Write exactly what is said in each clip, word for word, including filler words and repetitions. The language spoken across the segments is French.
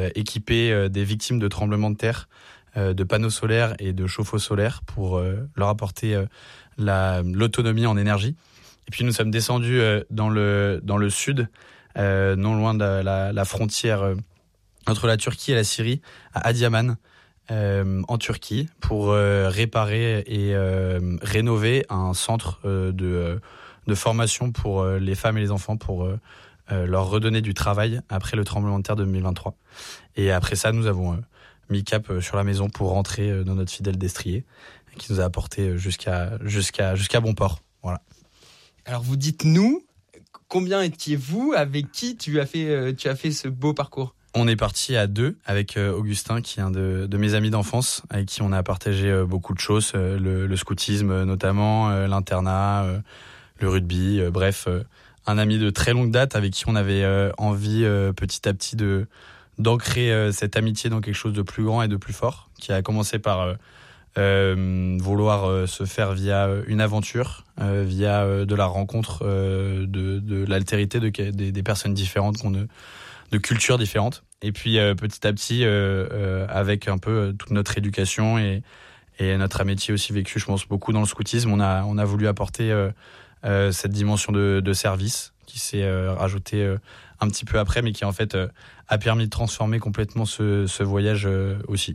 euh, équiper euh, des victimes de tremblements de terre euh, de panneaux solaires et de chauffe-eau solaires pour euh, leur apporter euh, la, l'autonomie en énergie. Et puis nous sommes descendus euh, dans le dans le sud, euh, non loin de la, la, la frontière euh, entre la Turquie et la Syrie, à Adiaman, euh, en Turquie, pour euh, réparer et euh, rénover un centre euh, de euh, de formation pour euh, les femmes et les enfants, pour euh, euh, leur redonner du travail après le tremblement de terre de deux mille vingt-trois. Et après ça, nous avons euh, mis cap euh, sur la maison pour rentrer euh, dans notre fidèle destrier, qui nous a apporté jusqu'à jusqu'à jusqu'à bon port. Voilà. Alors vous dites nous, combien étiez-vous, avec qui tu as fait euh, tu as fait ce beau parcours? On est parti à deux avec euh, Augustin, qui est un de, de mes amis d'enfance, avec qui on a partagé euh, beaucoup de choses, euh, le, le scoutisme euh, notamment, euh, l'internat, euh, le rugby, euh, bref, euh, un ami de très longue date avec qui on avait euh, envie euh, petit à petit de d'ancrer euh, cette amitié dans quelque chose de plus grand et de plus fort, qui a commencé par euh, euh, vouloir euh, se faire via une aventure, euh, via euh, de la rencontre, euh, de, de l'altérité de, des, des personnes différentes, qu'on ne, de cultures différentes. Et puis euh, petit à petit, euh, euh, avec un peu euh, toute notre éducation et, et notre amitié aussi vécue, je pense, beaucoup dans le scoutisme, on a, on a voulu apporter euh, euh, cette dimension de, de service qui s'est euh, rajoutée euh, un petit peu après, mais qui en fait euh, a permis de transformer complètement ce, ce voyage euh, aussi.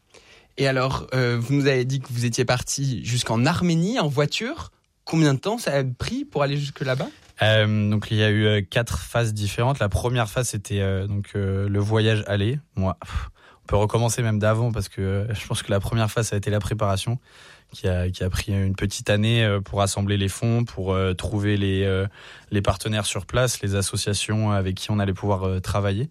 Et alors, euh, vous nous avez dit que vous étiez parti jusqu'en Arménie en voiture. Combien de temps ça a pris pour aller jusque là-bas ? Euh, donc il y a eu euh, quatre phases différentes. La première phase, c'était euh, donc euh, le voyage aller. Moi, pff, on peut recommencer même d'avant, parce que euh, je pense que la première phase, ça a été la préparation, qui a qui a pris une petite année euh, pour rassembler les fonds, pour euh, trouver les euh, les partenaires sur place, les associations avec qui on allait pouvoir euh, travailler,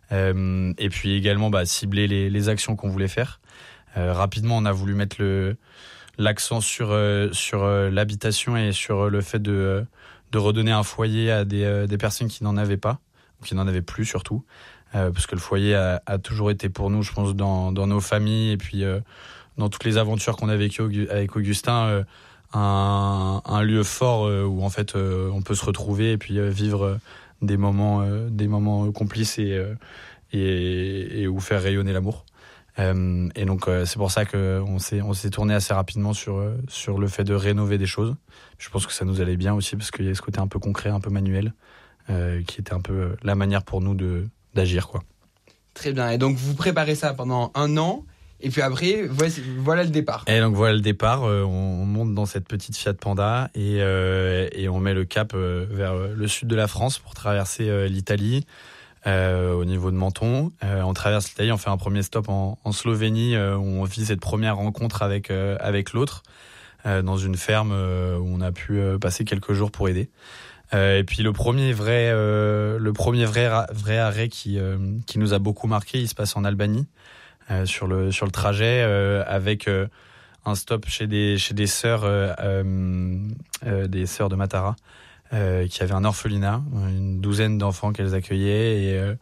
euh, et puis également bah, cibler les les actions qu'on voulait faire. Euh, rapidement, on a voulu mettre le l'accent sur euh, sur euh, l'habitation et sur euh, le fait de euh, de redonner un foyer à des euh, des personnes qui n'en avaient pas, ou qui n'en avaient plus surtout, euh, parce que le foyer a, a toujours été pour nous, je pense, dans dans nos familles et puis euh, dans toutes les aventures qu'on a vécues avec Augustin, euh, un un lieu fort euh, où en fait euh, on peut se retrouver et puis euh, vivre euh, des moments euh, des moments complices et euh, et, et où faire rayonner l'amour. Euh, et donc euh, c'est pour ça qu'on s'est on s'est tourné assez rapidement sur euh, sur le fait de rénover des choses. Je pense que ça nous allait bien aussi, parce qu'il y a ce côté un peu concret, un peu manuel, euh, qui était un peu euh, la manière pour nous de d'agir, quoi. Très bien. Et donc vous préparez ça pendant un an, et puis après voici, voilà le départ. Et donc voilà le départ. Euh, on, on monte dans cette petite Fiat Panda et euh, et on met le cap euh, vers le sud de la France pour traverser euh, l'Italie. Euh, au niveau de Menton, euh, on traverse l'Italie, on fait un premier stop en, en Slovénie, euh, où on vit cette première rencontre avec euh, avec l'autre, euh, dans une ferme euh, où on a pu euh, passer quelques jours pour aider. Euh, et puis le premier vrai euh, le premier vrai vrai arrêt qui euh, qui nous a beaucoup marqué, il se passe en Albanie, euh, sur le sur le trajet, euh, avec euh, un stop chez des chez des sœurs euh, euh, euh, des sœurs de Matara. Euh, qui avait un orphelinat, une douzaine d'enfants qu'elles accueillaient et, euh,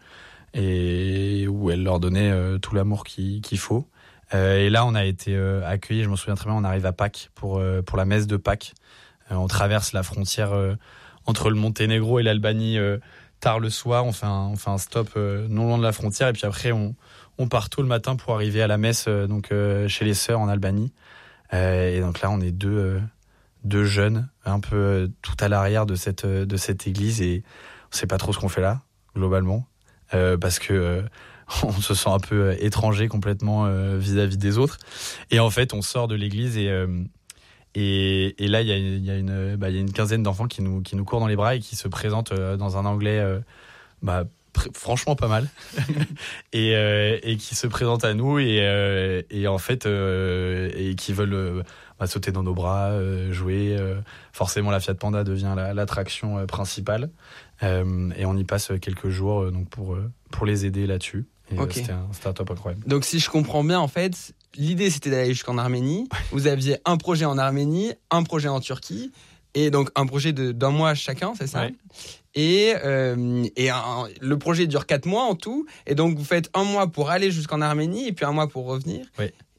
et où elles leur donnaient euh, tout l'amour qu'il, qu'il faut. Euh, et là, on a été euh, accueillis, je m'en souviens très bien, on arrive à Pâques pour, euh, pour la messe de Pâques. Euh, on traverse la frontière euh, entre le Monténégro et l'Albanie euh, tard le soir, on fait un, on fait un stop euh, non loin de la frontière, et puis après, on, on part tôt le matin pour arriver à la messe euh, donc, euh, chez les sœurs en Albanie. Euh, et donc là, on est deux... Euh, deux jeunes, un peu euh, tout à l'arrière de cette, euh, de cette église, et on sait pas trop ce qu'on fait là, globalement, euh, parce que euh, on se sent un peu euh, étranger complètement euh, vis-à-vis des autres. Et en fait, on sort de l'église et, euh, et, et là, il y a, y, a une, bah, y a une quinzaine d'enfants qui nous, qui nous courent dans les bras et qui se présentent euh, dans un anglais euh, bah, pr- franchement pas mal, et, euh, et qui se présentent à nous et, euh, et en fait, euh, et qui veulent... Euh, à sauter dans nos bras, euh, jouer. Euh, forcément, la Fiat Panda devient la, l'attraction euh, principale. Euh, et on y passe quelques jours euh, donc pour, euh, pour les aider là-dessus. Et okay. euh, c'était, un, c'était un top incroyable. Donc, si je comprends bien, en fait, l'idée, c'était d'aller jusqu'en Arménie. Vous aviez un projet en Arménie, un projet en Turquie, et donc un projet de, d'un mois chacun, c'est ça ? Ouais. Et, euh, et un, le projet dure quatre mois en tout. Et donc, vous faites un mois pour aller jusqu'en Arménie et puis un mois pour revenir. Oui.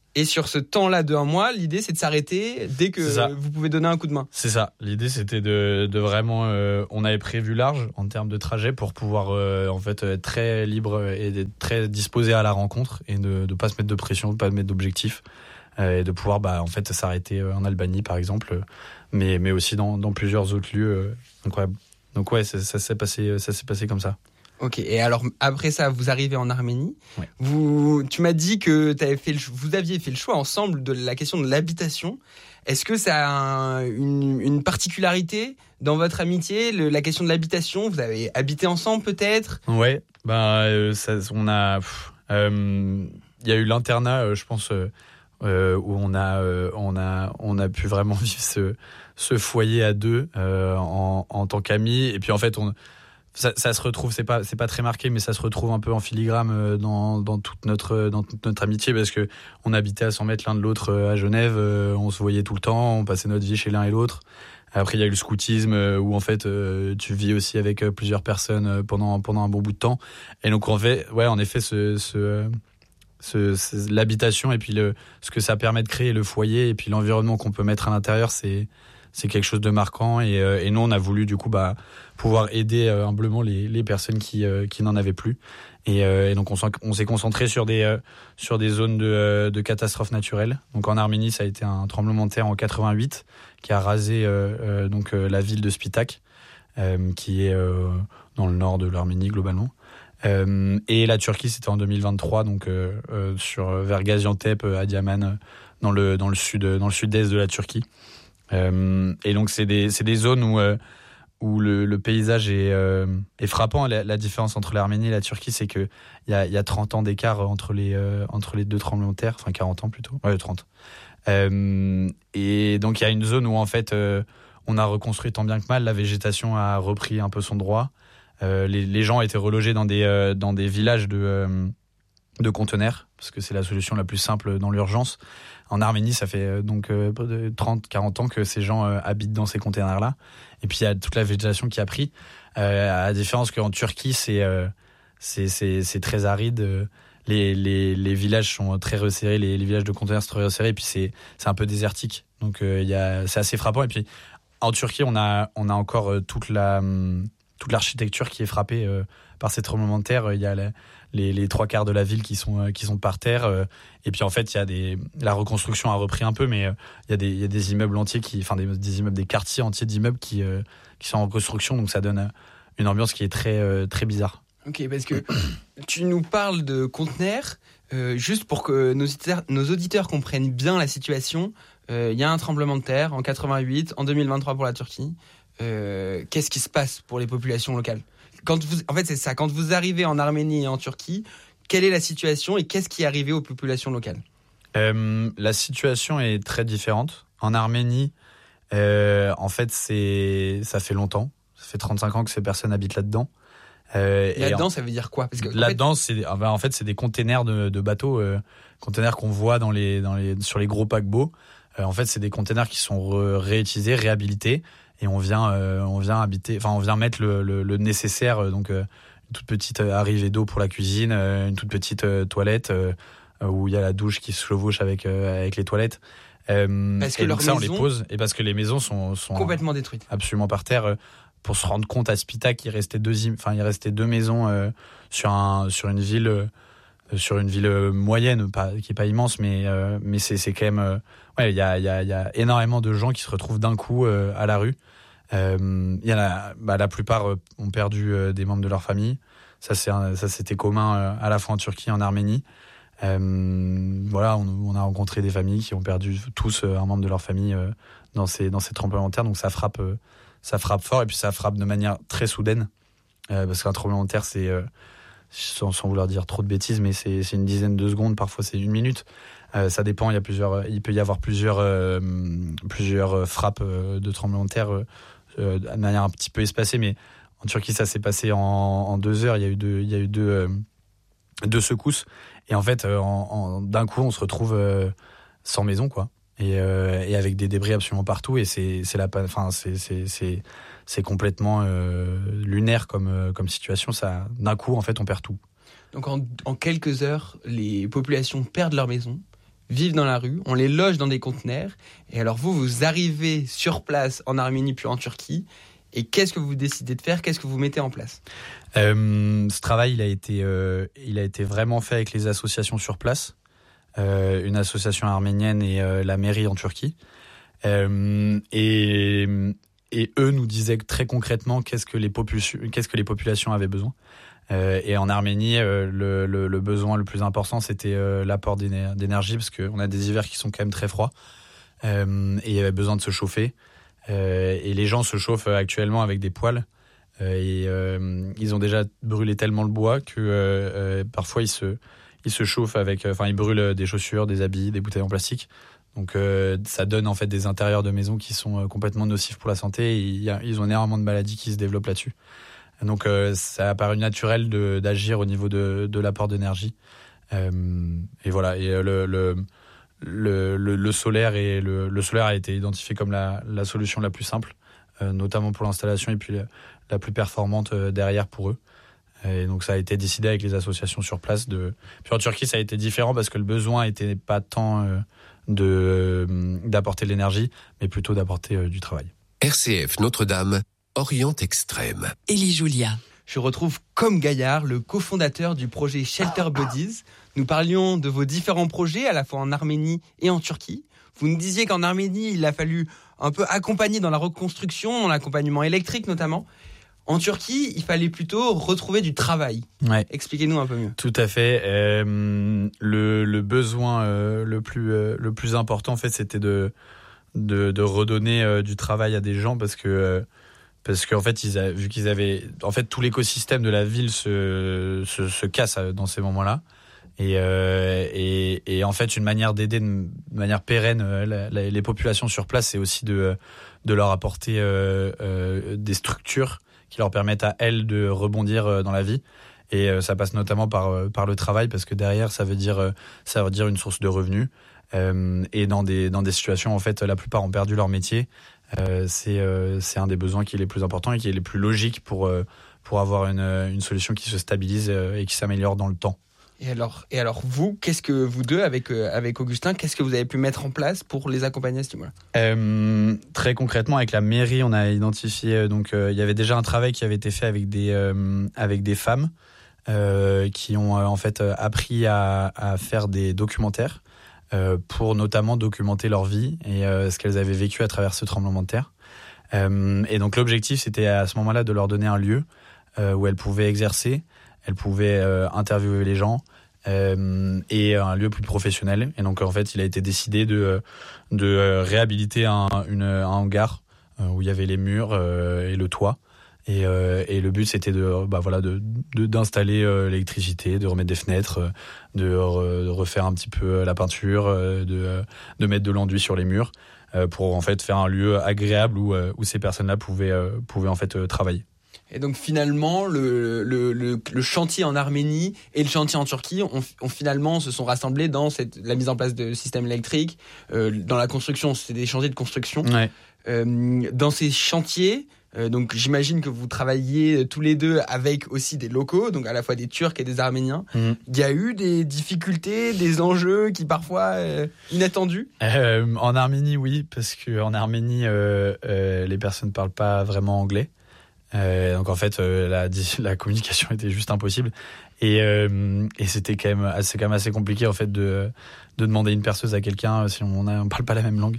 Et sur ce temps-là de un mois, l'idée c'est de s'arrêter dès que vous pouvez donner un coup de main. C'est ça. L'idée c'était de, de vraiment. Euh, on avait prévu large en termes de trajet pour pouvoir euh, en fait être très libre et d'être très disposé à la rencontre et de ne pas se mettre de pression, de pas mettre d'objectifs euh, et de pouvoir bah en fait s'arrêter en Albanie par exemple, mais mais aussi dans, dans plusieurs autres lieux euh, incroyables. Donc ouais, ça, ça s'est passé, ça s'est passé comme ça. Ok, et alors après ça, vous arrivez en Arménie. Ouais. Vous, tu m'as dit que t'avais fait le, vous aviez fait le choix ensemble de la question de l'habitation. Est-ce que ça a un, une, une particularité dans votre amitié, le, la question de l'habitation? Vous avez habité ensemble peut-être? Ouais, bah euh, ça, on a, il euh, y a eu l'internat, euh, je pense, euh, euh, où on a, euh, on a, on a pu vraiment vivre ce, ce foyer à deux euh, en, en tant qu'amis. Et puis en fait, on Ça, ça se retrouve, c'est pas, c'est pas très marqué, mais ça se retrouve un peu en filigrane dans, dans toute notre, dans toute notre amitié parce que on habitait à cent mètres l'un de l'autre à Genève, on se voyait tout le temps, on passait notre vie chez l'un et l'autre. Après, il y a eu le scoutisme où en fait, tu vis aussi avec plusieurs personnes pendant, pendant un bon bout de temps. Et donc, en fait, ouais, en effet, ce, ce, ce, ce l'habitation et puis le, ce que ça permet de créer, le foyer et puis l'environnement qu'on peut mettre à l'intérieur, c'est, c'est quelque chose de marquant. Et, et nous, on a voulu, du coup, bah, pouvoir aider euh, humblement les, les personnes qui, euh, qui n'en avaient plus. Et, euh, et donc, on, on s'est concentré sur des, euh, sur des zones de, euh, de catastrophes naturelles. Donc, en Arménie, ça a été un tremblement de terre en quatre-vingt-huit qui a rasé euh, euh, donc, euh, la ville de Spitak, euh, qui est euh, dans le nord de l'Arménie, globalement. Euh, et la Turquie, c'était en deux mille vingt-trois, donc euh, euh, sur, vers Gaziantep, euh, Adiaman, dans le, dans, le sud, dans le sud-est de la Turquie. Euh, et donc, c'est des, c'est des zones où... Euh, où le, le paysage est, euh, est frappant. La, la différence entre l'Arménie et la Turquie, c'est qu'il y a, y a trente ans d'écart entre les, euh, entre les deux tremblements de terre, enfin quarante ans plutôt, ouais, trente. Euh, et donc il y a une zone où en fait euh, on a reconstruit tant bien que mal, la végétation a repris un peu son droit, euh, les, les gens étaient relogés dans des, euh, dans des villages de, euh, de conteneurs, parce que c'est la solution la plus simple dans l'urgence. En Arménie, ça fait euh, donc euh, trente à quarante ans que ces gens euh, habitent dans ces containers-là. Et puis, il y a toute la végétation qui a pris. Euh, à la différence qu'en Turquie, c'est, euh, c'est, c'est, c'est très aride. Les, les, les villages sont très resserrés, les, les villages de containers sont très resserrés. Et puis, c'est, c'est un peu désertique. Donc, euh, il y a, c'est assez frappant. Et puis, en Turquie, on a, on a encore euh, toute, la, toute l'architecture qui est frappée euh, par ces tremblements de terre. Il y a la, les, les trois quarts de la ville qui sont, euh, qui sont par terre. Euh, et puis, en fait, il y a des, la reconstruction a repris un peu, mais euh, il y a des, il y a des immeubles entiers qui, enfin, des, des immeubles, des quartiers entiers d'immeubles qui, euh, qui sont en reconstruction. Donc, ça donne une ambiance qui est très, euh, très bizarre. Ok, parce que tu nous parles de conteneurs, euh, juste pour que nos auditeurs, nos auditeurs comprennent bien la situation. Il euh, y a un tremblement de terre en quatre-vingt-huit, en deux mille vingt-trois pour la Turquie. Euh, qu'est-ce qui se passe pour les populations locales ? Quand vous, en fait, c'est ça. Quand vous arrivez en Arménie et en Turquie, quelle est la situation et qu'est-ce qui est arrivé aux populations locales ? euh, La situation est très différente. En Arménie, euh, en fait, c'est, ça fait longtemps. Ça fait trente-cinq ans que ces personnes habitent là-dedans. Euh, là-dedans, en, ça veut dire quoi ? Parce que, là-dedans, en fait, c'est, en fait, c'est des containers de, de bateaux, euh, containers qu'on voit dans les, dans les, sur les gros paquebots. Euh, en fait, c'est des containers qui sont re, réutilisés, réhabilités, et on vient, euh, on vient habiter, enfin, on vient mettre le, le, le nécessaire, euh, donc euh, une toute petite arrivée d'eau pour la cuisine, euh, une toute petite euh, toilette euh, où il y a la douche qui se chevauche avec euh, avec les toilettes. Euh, parce que et donc ça, on les maisons... pose, et parce que les maisons sont, sont complètement détruites, absolument par terre. Euh, pour se rendre compte, à Spitak, il restait deux, enfin, il restait deux maisons euh, sur un, sur une ville, euh, sur une ville moyenne, pas, qui est pas immense, mais, euh, mais c'est, c'est quand même, euh, ouais, il y a, il y a, il y a énormément de gens qui se retrouvent d'un coup euh, à la rue. Euh, il y en a, bah, la plupart euh, ont perdu euh, des membres de leur famille. Ça, c'est, un, ça, c'était commun euh, à la fois en Turquie et en Arménie. Euh, voilà, on, on a rencontré des familles qui ont perdu tous euh, un membre de leur famille euh, dans ces, dans ces tremblements de terre. Donc ça frappe. Euh, Ça frappe fort et puis ça frappe de manière très soudaine euh, parce qu'un tremblement de terre c'est euh, sans, sans vouloir dire trop de bêtises mais c'est, c'est une dizaine de secondes, parfois c'est une minute, euh, ça dépend. Il y a plusieurs, il peut y avoir plusieurs euh, plusieurs frappes euh, de tremblement de terre euh, de manière un petit peu espacée, mais en Turquie ça s'est passé en, en deux heures. Il y a eu deux il y a eu deux euh, deux secousses et en fait euh, en, en, d'un coup on se retrouve euh, sans maison quoi. Et, euh, et avec des débris absolument partout, et c'est c'est la enfin c'est c'est c'est c'est complètement euh, lunaire comme euh, comme situation. Ça, d'un coup en fait on perd tout. Donc en, en quelques heures les populations perdent leur maison, vivent dans la rue, on les loge dans des conteneurs. Et alors vous, vous arrivez sur place en Arménie puis en Turquie. Et qu'est-ce que vous décidez de faire ? Qu'est-ce que vous mettez en place ? euh, Ce travail, il a été, euh, il a été vraiment fait avec les associations sur place. Euh, une association arménienne et euh, la mairie en Turquie. Euh, et, et eux nous disaient très concrètement qu'est-ce que les, popul- qu'est-ce que les populations avaient besoin. Euh, et en Arménie, euh, le, le, le besoin le plus important, c'était euh, l'apport d'éner- d'énergie, parce qu'on a des hivers qui sont quand même très froids. Euh, et il y avait besoin de se chauffer. Euh, et les gens se chauffent actuellement avec des poêles. Euh, et euh, ils ont déjà brûlé tellement le bois que euh, euh, parfois ils se, ils se chauffent avec... Enfin, euh, ils brûlent des chaussures, des habits, des bouteilles en plastique. Donc euh, ça donne en fait des intérieurs de maison qui sont euh, complètement nocifs pour la santé. Et il y a, ils ont énormément de maladies qui se développent là-dessus. Donc euh, ça a paru naturel de, d'agir au niveau de, de l'apport d'énergie. Euh, et voilà. Et le... le Le, le, le solaire et le, le solaire a été identifié comme la, la solution la plus simple, euh, notamment pour l'installation et puis la, la plus performante euh, derrière pour eux. Et donc ça a été décidé avec les associations sur place. De... Puis en Turquie, ça a été différent parce que le besoin était pas tant euh, de, euh, d'apporter de l'énergie, mais plutôt d'apporter euh, du travail. R C F Notre-Dame, Orient Extrême. Élie Julia. Je retrouve Côme Gaillard, le cofondateur du projet Shelter Buddies. Nous parlions de vos différents projets, à la fois en Arménie et en Turquie. Vous nous disiez qu'en Arménie, il a fallu un peu accompagner dans la reconstruction, dans l'accompagnement électrique notamment. En Turquie, il fallait plutôt retrouver du travail. Ouais. Expliquez-nous un peu mieux. Tout à fait. Euh, le, le besoin euh, le, plus, euh, le plus important, en fait, c'était de, de, de redonner euh, du travail à des gens parce que... Euh, Parce qu'en fait, ils a, vu qu'ils avaient, en fait, tout l'écosystème de la ville se, se, se casse dans ces moments-là. Et, euh, et, et en fait, une manière d'aider de manière pérenne la, la, les populations sur place, c'est aussi de, de leur apporter euh, euh, des structures qui leur permettent à elles de rebondir dans la vie. Et euh, ça passe notamment par, par le travail, parce que derrière, ça veut dire, ça veut dire une source de revenus. Euh, et dans des, dans des situations, en fait, la plupart ont perdu leur métier. Euh, c'est, euh, c'est un des besoins qui est les plus importants et qui est les plus logiques pour, euh, pour avoir une, une solution qui se stabilise euh, et qui s'améliore dans le temps. Et alors, et alors vous, qu'est-ce que vous deux, avec, euh, avec Augustin, qu'est-ce que vous avez pu mettre en place pour les accompagner à ce niveau-là ? euh, Très concrètement, avec la mairie, on a identifié, euh, donc euh, il y avait déjà un travail qui avait été fait avec des, euh, avec des femmes euh, qui ont euh, en fait euh, appris à, à faire des documentaires. Euh, pour notamment documenter leur vie et euh, ce qu'elles avaient vécu à travers ce tremblement de terre. Euh, et donc l'objectif, c'était à ce moment-là de leur donner un lieu euh, où elles pouvaient exercer, elles pouvaient euh, interviewer les gens euh, et un lieu plus professionnel. Et donc en fait, il a été décidé de, de réhabiliter un, une, un hangar euh, où il y avait les murs euh, et le toit. Et, euh, et le but, c'était de, bah voilà, de, de, d'installer euh, l'électricité, de remettre des fenêtres, de, re, de refaire un petit peu la peinture, euh, de, de mettre de l'enduit sur les murs, euh, pour en fait faire un lieu agréable où, où ces personnes-là pouvaient, euh, pouvaient en fait euh, travailler. Et donc finalement, le, le, le, le chantier en Arménie et le chantier en Turquie ont, ont finalement se sont rassemblés dans cette, la mise en place de systèmes électriques, euh, dans la construction, c'était des chantiers de construction. Ouais. Euh, dans ces chantiers, euh, donc j'imagine que vous travailliez tous les deux avec aussi des locaux, donc à la fois des Turcs et des Arméniens. Mmh. Il y a eu des difficultés, des enjeux qui parfois euh, inattendus. Euh, en Arménie, oui, parce que en Arménie, euh, euh, les personnes ne parlent pas vraiment anglais. Euh, donc en fait, euh, la, la communication était juste impossible. Et, euh, et c'était quand même assez, quand même assez compliqué en fait de, de demander une perceuse à quelqu'un si on ne parle pas la même langue.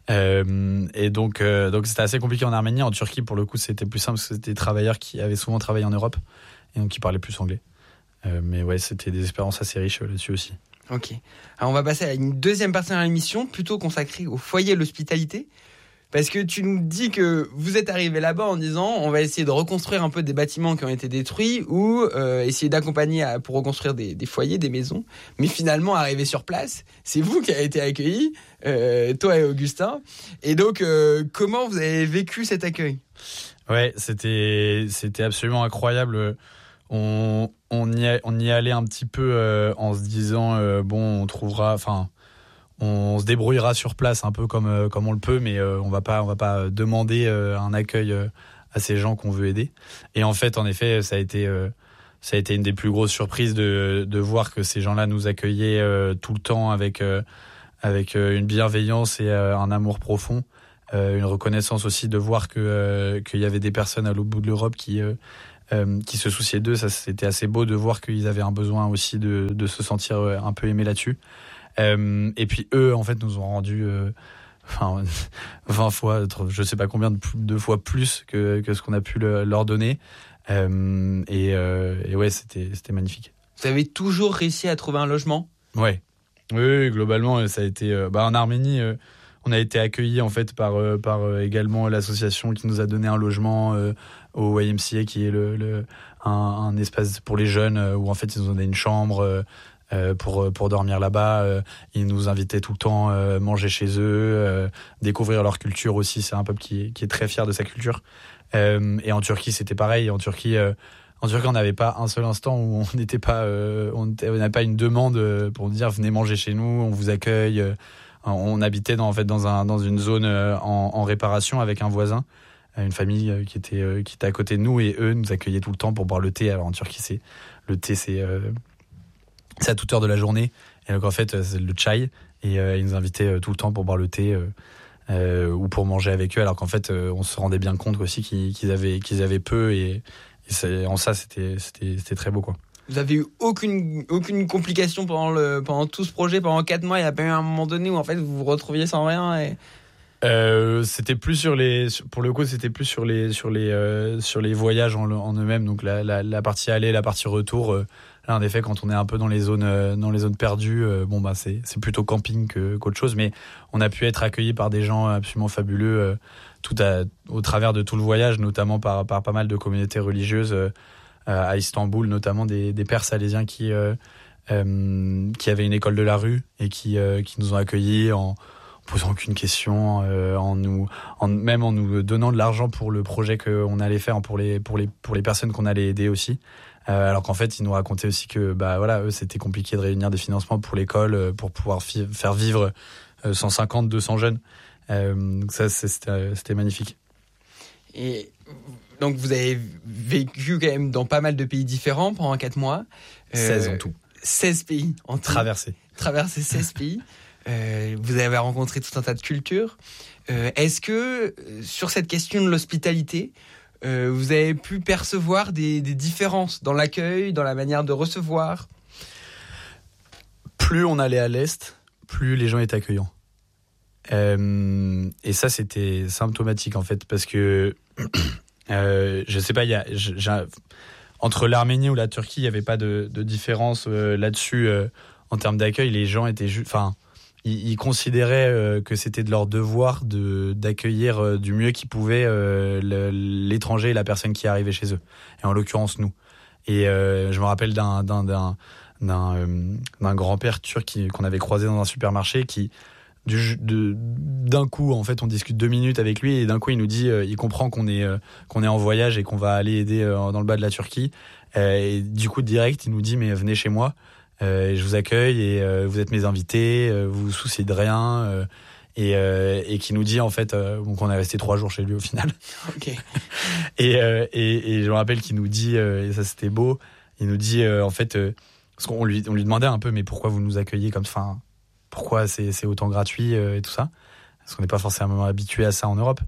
Euh, et donc, euh, donc c'était assez compliqué en Arménie. En Turquie, pour le coup, c'était plus simple parce que c'était des travailleurs qui avaient souvent travaillé en Europe et donc qui parlaient plus anglais. Euh, mais ouais, c'était des expériences assez riches là-dessus aussi. Ok. Alors on va passer à une deuxième partie de l'émission, plutôt consacrée au foyer de l'hospitalité. Parce que tu nous dis que vous êtes arrivé là-bas en disant on va essayer de reconstruire un peu des bâtiments qui ont été détruits ou euh, essayer d'accompagner à, pour reconstruire des, des foyers, des maisons. Mais finalement, arrivé sur place, c'est vous qui avez été accueillis, euh, toi et Augustin. Et donc, euh, comment vous avez vécu cet accueil ? Ouais, c'était, c'était absolument incroyable. On, on, y, a, on y allait un petit peu euh, en se disant euh, bon, on trouvera... enfin. On se débrouillera sur place un peu comme euh, comme on le peut, mais euh, on va pas on va pas demander euh, un accueil euh, à ces gens qu'on veut aider. Et en fait, en effet, ça a été euh, ça a été une des plus grosses surprises de de voir que ces gens-là nous accueillaient euh, tout le temps avec euh, avec euh, une bienveillance et euh, un amour profond, euh, une reconnaissance aussi de voir que euh, qu'il y avait des personnes à l'autre bout de l'Europe qui euh, euh, qui se souciaient d'eux. Ça, c'était assez beau de voir qu'ils avaient un besoin aussi de de se sentir un peu aimés là-dessus. Euh, et puis eux, en fait, nous ont rendu euh, enfin vingt fois, je sais pas combien de, de fois plus que que ce qu'on a pu le, leur donner. Euh, et, euh, et ouais, c'était c'était magnifique. Vous avez toujours réussi à trouver un logement ? Ouais. Oui, oui, globalement, ça a été. Euh, bah, en Arménie, euh, on a été accueillis en fait par euh, par euh, également l'association qui nous a donné un logement euh, au Y M C A, qui est le, le un, un espace pour les jeunes euh, où en fait ils nous ont donné une chambre euh, euh, pour pour dormir là-bas. Euh, ils nous invitaient tout le temps euh, manger chez eux, euh, découvrir leur culture aussi. C'est un peuple qui qui est très fier de sa culture. Euh, et en Turquie, c'était pareil. En Turquie. Euh, En Turquie, on n'avait pas un seul instant où on n'était pas, euh, on n'avait pas une demande pour dire venez manger chez nous, on vous accueille. On habitait dans, en fait dans un dans une zone en, en réparation avec un voisin, une famille qui était qui était à côté de nous, et eux nous accueillaient tout le temps pour boire le thé. Alors en Turquie, c'est le thé, c'est euh, c'est à toute heure de la journée. Et donc en fait, c'est le chai, et euh, ils nous invitaient tout le temps pour boire le thé. Euh, euh, ou pour manger avec eux, alors qu'en fait, euh, on se rendait bien compte aussi qu'ils, qu'ils avaient qu'ils avaient peu, et Et c'est, en ça, c'était, c'était, c'était très beau, quoi. Vous avez eu aucune, aucune complication pendant, le, pendant tout ce projet, pendant quatre mois. Il n'y a pas eu un moment donné où en fait vous vous retrouviez sans rien et... euh, C'était plus sur les, pour le coup, c'était plus sur les, sur les, euh, sur les voyages en, en eux-mêmes. Donc la, la, la partie aller, la partie retour. Euh, là, en effet, quand on est un peu dans les zones, euh, dans les zones perdues, euh, bon bah c'est, c'est plutôt camping que, qu'autre chose. Mais on a pu être accueillis par des gens absolument fabuleux. Euh, tout à, au travers de tout le voyage, notamment par, par pas mal de communautés religieuses euh, à Istanbul, notamment des, des Pères salésiens qui, euh, euh, qui avaient une école de la rue et qui, euh, qui nous ont accueillis en, en posant aucune question, euh, en nous, en, même en nous donnant de l'argent pour le projet qu'on allait faire, pour les, pour les, pour les personnes qu'on allait aider aussi. Euh, alors qu'en fait, ils nous racontaient aussi que bah, voilà, eux, c'était compliqué de réunir des financements pour l'école, pour pouvoir fi- faire vivre cent cinquante, deux cents jeunes. Euh, donc ça, c'était, c'était magnifique. Et donc vous avez vécu quand même dans pas mal de pays différents pendant quatre mois. Euh, seize en tout. seize pays en tout. Traversé. Traversé seize pays. Euh, vous avez rencontré tout un tas de cultures. Euh, est-ce que sur cette question de l'hospitalité, euh, vous avez pu percevoir des, des différences dans l'accueil, dans la manière de recevoir ? Plus on allait à l'est, plus les gens étaient accueillants. Euh, et ça, c'était symptomatique en fait, parce que euh, je sais pas, il y a, j'ai, entre l'Arménie ou la Turquie, il y avait pas de, de différence euh, là-dessus euh, en termes d'accueil. Les gens étaient juste, enfin, ils, ils considéraient euh, que c'était de leur devoir de d'accueillir euh, du mieux qu'ils pouvaient euh, le, l'étranger et la personne qui arrivait chez eux. Et en l'occurrence nous. Et euh, je me rappelle d'un d'un d'un d'un, euh, d'un grand-père turc qui, qu'on avait croisé dans un supermarché qui Du, de, d'un coup, en fait, on discute deux minutes avec lui et d'un coup, il nous dit, euh, il comprend qu'on est euh, qu'on est en voyage et qu'on va aller aider euh, dans le bas de la Turquie. Euh, et du coup, direct, il nous dit, mais venez chez moi, euh, je vous accueille et euh, vous êtes mes invités, euh, vous vous souciez de rien. Euh, et, euh, et qui nous dit, en fait, euh, donc on est resté trois jours chez lui au final. Ok. et, euh, et, et je me rappelle qu'il nous dit, euh, et ça c'était beau, il nous dit, euh, en fait, euh, parce qu'on lui, on lui demandait un peu, mais pourquoi vous nous accueillez comme ça? Pourquoi c'est, c'est autant gratuit euh, et tout ça, parce qu'on n'est pas forcément habitué à ça en Europe.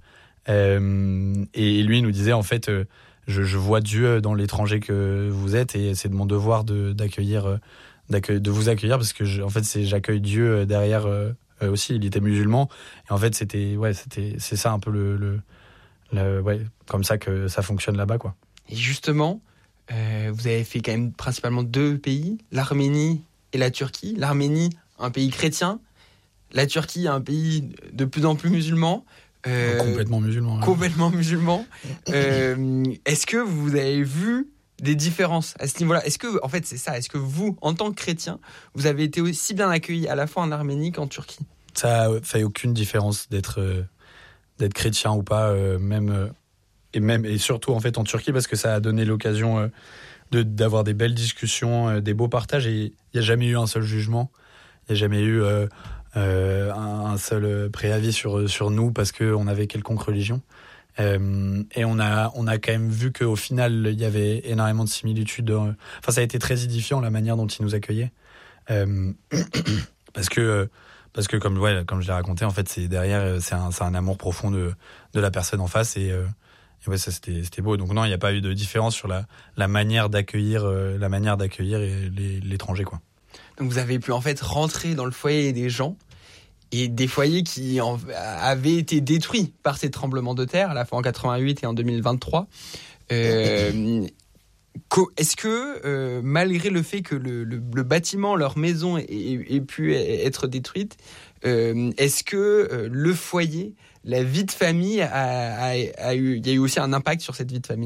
Euh, et lui il nous disait, en fait, euh, je, je vois Dieu dans l'étranger que vous êtes, et c'est de mon devoir de, d'accueillir, d'accueillir, de vous accueillir, parce que je, en fait, c'est, j'accueille Dieu derrière euh, aussi. Il était musulman, et en fait, c'était, ouais, c'était, c'est ça un peu le, le, le ouais, comme ça que ça fonctionne là-bas, quoi. Et justement, euh, vous avez fait quand même principalement deux pays, l'Arménie et la Turquie. L'Arménie, un pays chrétien, la Turquie, un pays de plus en plus musulman. Euh, complètement musulman. Ouais. Complètement musulman. euh, est-ce que vous avez vu des différences à ce niveau-là? Est-ce que, en fait, c'est ça, est-ce que vous, en tant que chrétien, vous avez été aussi bien accueillis à la fois en Arménie qu'en Turquie? Ça ne fait aucune différence d'être, euh, d'être chrétien ou pas, euh, même, euh, et même, et surtout en fait en Turquie, parce que ça a donné l'occasion euh, de, d'avoir des belles discussions, euh, des beaux partages, et il n'y a jamais eu un seul jugement. Il n'y a jamais eu euh, euh, un, un seul préavis sur, sur nous parce qu'on avait quelconque religion. Euh, et on a, on a quand même vu qu'au final, il y avait énormément de similitudes. Enfin, ça a été très édifiant, la manière dont ils nous accueillaient. Euh, parce que parce que comme ouais, comme je l'ai raconté, en fait, c'est derrière, c'est un, c'est un amour profond de de la personne en face et, euh, et ouais, ça c'était c'était beau. Donc non, il n'y a pas eu de différence sur la la manière d'accueillir euh, la manière d'accueillir les, l'étranger, quoi. Donc vous avez pu en fait rentrer dans le foyer des gens. Et des foyers qui en, avaient été détruits par ces tremblements de terre, à la fois en quatre-vingt-huit et en deux mille vingt-trois. Euh, est-ce que, euh, malgré le fait que le, le, le bâtiment, leur maison ait, ait pu être détruite, euh, est-ce que euh, le foyer, la vie de famille, a, a, a eu, il y a eu aussi un impact sur cette vie de famille ?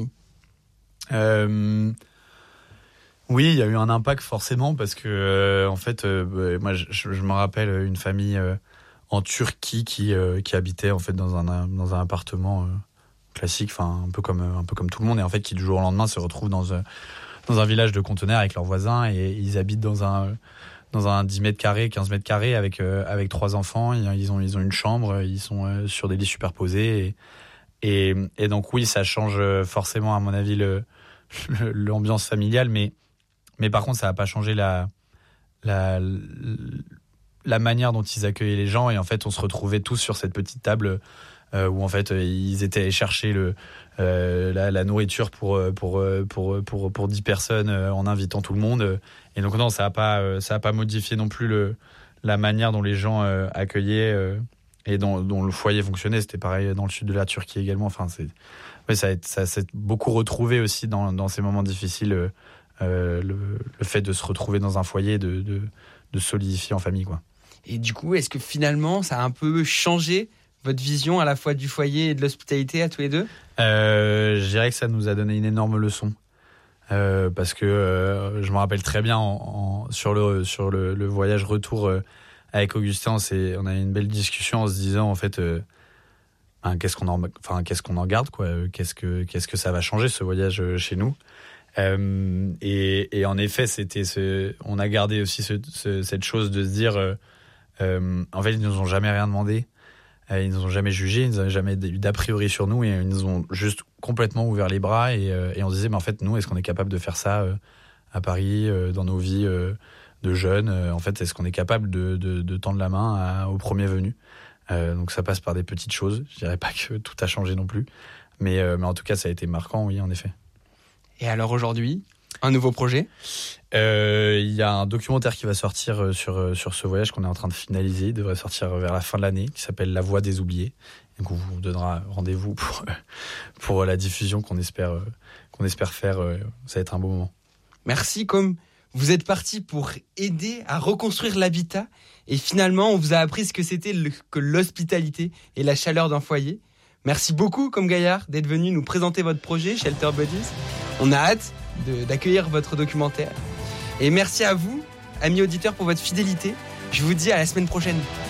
euh... Oui, il y a eu un impact forcément parce que euh, en fait, euh, moi je, je me rappelle une famille euh, en Turquie qui euh, qui habitait en fait dans un dans un appartement euh, classique, enfin un peu comme un peu comme tout le monde, et en fait qui du jour au lendemain se retrouvent dans un dans un village de conteneurs avec leurs voisins, et ils habitent dans un dans un dix mètres carrés, quinze mètres carrés avec euh, avec trois enfants. Ils ont ils ont une chambre, ils sont euh, sur des lits superposés, et, et et donc oui, ça change forcément à mon avis le, le l'ambiance familiale, mais mais par contre ça n'a pas changé la la la manière dont ils accueillaient les gens, et en fait on se retrouvait tous sur cette petite table euh, où en fait ils étaient allés chercher le euh, la, la nourriture pour pour pour pour pour dix personnes euh, en invitant tout le monde, et donc non, ça a pas euh, ça a pas modifié non plus le la manière dont les gens euh, accueillaient euh, et dont dont le foyer fonctionnait. C'était pareil dans le sud de la Turquie également. Enfin c'est ouais, ça ça s'est beaucoup retrouvé aussi dans dans ces moments difficiles, euh, euh, le le fait de se retrouver dans un foyer, de de de solidifier en famille, quoi. Et du coup, est-ce que finalement, ça a un peu changé votre vision à la fois du foyer et de l'hospitalité à tous les deux ? euh, Je dirais que ça nous a donné une énorme leçon. Euh, parce que euh, je me rappelle très bien en, en, sur, le, sur le, le voyage retour euh, avec Augustin, c'est, on a eu une belle discussion en se disant en fait, euh, hein, qu'est-ce qu'on en, enfin, qu'est-ce qu'on en garde, quoi, qu'est-ce que, qu'est-ce que ça va changer ce voyage chez nous. Euh, et, et en effet, c'était ce, on a gardé aussi ce, ce, cette chose de se dire, euh, euh, en fait, ils nous ont jamais rien demandé, euh, ils nous ont jamais jugé, ils n'avaient jamais eu d'a priori sur nous, et ils nous ont juste complètement ouvert les bras, et, euh, et on se disait, mais en fait, nous, est-ce qu'on est capable de faire ça euh, à Paris, euh, dans nos vies euh, de jeunes, euh, en fait, est-ce qu'on est capable de, de, de tendre la main à, au premier venu. Euh, donc ça passe par des petites choses. Je dirais pas que tout a changé non plus, mais, euh, mais en tout cas, ça a été marquant, oui, en effet. Et alors aujourd'hui, un nouveau projet ? Euh, il y a un documentaire qui va sortir sur, sur ce voyage qu'on est en train de finaliser. Il devrait sortir vers la fin de l'année, qui s'appelle La Voix des oubliés. Donc on vous donnera rendez-vous pour, pour la diffusion qu'on espère, qu'on espère faire. Ça va être un beau moment. Merci. Comme vous êtes parti pour aider à reconstruire l'habitat, et finalement on vous a appris ce que c'était le, que l'hospitalité et la chaleur d'un foyer. Merci beaucoup, Comme Gaillard, d'être venu nous présenter votre projet Shelter Buddies. On a hâte de, d'accueillir votre documentaire. Et merci à vous, amis auditeurs, pour votre fidélité. Je vous dis à la semaine prochaine.